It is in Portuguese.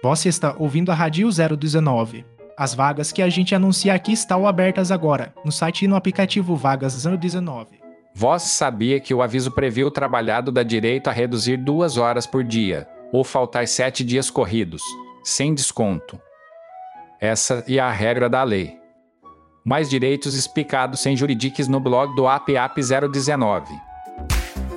Você está ouvindo a Rádio 019. As vagas que a gente anuncia aqui estão abertas agora, no site e no aplicativo Vagas 019. Vós sabia que o aviso previo o trabalhado dá direito a reduzir 2 horas por dia, ou faltar 7 dias corridos, sem desconto. Essa é a regra da lei. Mais direitos explicados sem juridiques no blog do APAP 019.